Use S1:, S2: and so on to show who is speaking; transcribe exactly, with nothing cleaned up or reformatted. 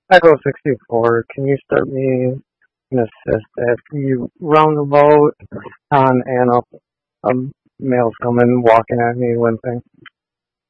S1: I go sixty-four. Can you start me an assist after you roundabout on and up? Um, male's coming walking at me limping.